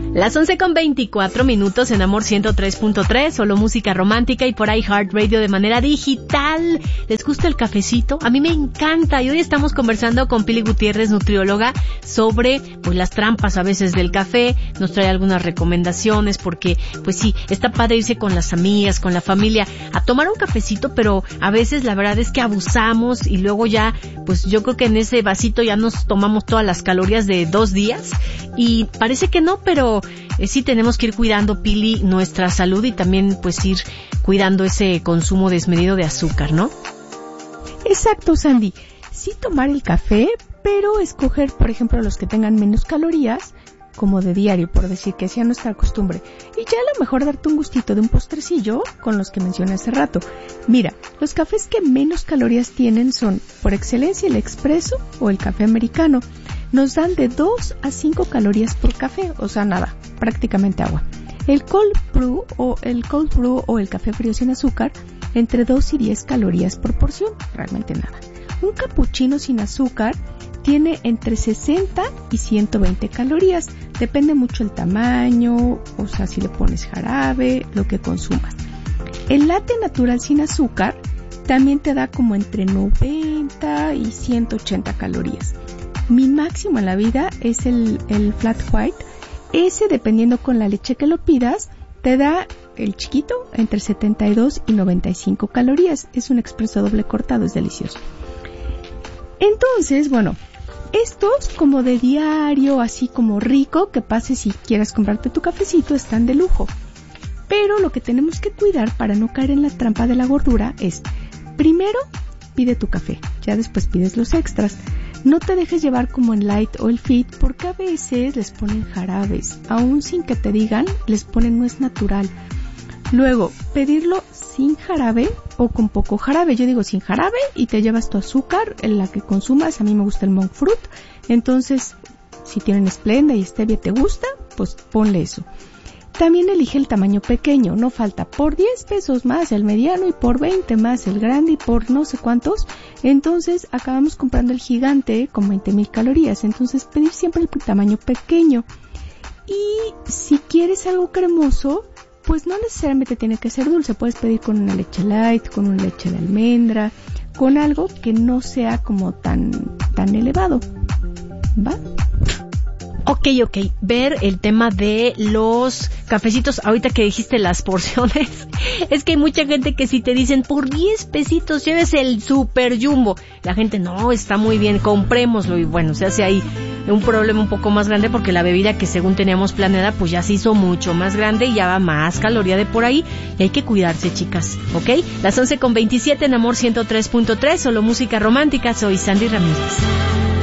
Las 11:24 en Amor 103.3, solo música romántica y por iHeartRadio de manera digital. ¿Les gusta el cafecito? A mí me encanta y hoy estamos conversando con Pili Gutiérrez, nutrióloga, sobre pues las trampas a veces del café. Nos trae algunas recomendaciones porque pues sí, está padre irse con las amigas, con la familia a tomar un cafecito, pero a veces la verdad es que abusamos y luego ya pues yo creo que en ese vasito ya nos tomamos todas las calorías de 2 días y parece que no, pero sí tenemos que ir cuidando, Pili, nuestra salud y también pues ir cuidando ese consumo desmedido de azúcar, ¿no? Exacto, Sandy. Sí tomar el café, pero escoger, por ejemplo, los que tengan menos calorías, como de diario, por decir que sea nuestra costumbre. Y ya a lo mejor darte un gustito de un postrecillo con los que mencioné hace rato. Mira, los cafés que menos calorías tienen son, por excelencia, el expreso o el café americano. Nos dan de 2 a 5 calorías por café, o sea, nada, prácticamente agua. El cold brew o el café frío sin azúcar, entre 2 y 10 calorías por porción, realmente nada. Un capuchino sin azúcar tiene entre 60 y 120 calorías, depende mucho el tamaño, o sea, si le pones jarabe, lo que consumas. El latte natural sin azúcar también te da como entre 90 y 180 calorías. Mi máximo en la vida es el flat white. Ese, dependiendo con la leche que lo pidas, te da el chiquito entre 72 y 95 calorías. Es un expreso doble cortado, es delicioso. Entonces, bueno, estos como de diario, así como rico, que pases si quieras comprarte tu cafecito, están de lujo. Pero lo que tenemos que cuidar para no caer en la trampa de la gordura es, primero, pide tu café, ya después pides los extras. No te dejes llevar como en light o el fit, porque a veces les ponen jarabes, aún sin que te digan, les ponen no es natural. Luego, pedirlo sin jarabe o con poco jarabe. Yo digo sin jarabe y te llevas tu azúcar, en la que consumas. A mí me gusta el monk fruit, entonces si tienen Splenda y stevia te gusta, pues ponle eso. También elige el tamaño pequeño, no falta por 10 pesos más el mediano y por 20 más el grande y por no sé cuántos. Entonces acabamos comprando el gigante con 20,000 calorías. Entonces pedir siempre el tamaño pequeño. Y si quieres algo cremoso, pues no necesariamente tiene que ser dulce. Puedes pedir con una leche light, con una leche de almendra, con algo que no sea como tan elevado. ¿Va? Ok. Ver el tema de los cafecitos, ahorita que dijiste las porciones, es que hay mucha gente que si te dicen por 10 pesitos lleves el super jumbo, la gente no, está muy bien, comprémoslo y bueno, se hace ahí un problema un poco más grande porque la bebida que según teníamos planeada pues ya se hizo mucho más grande y ya va más caloría de por ahí y hay que cuidarse, chicas, ¿ok? Las 11:27 en Amor 103.3, solo música romántica, soy Sandy Ramírez.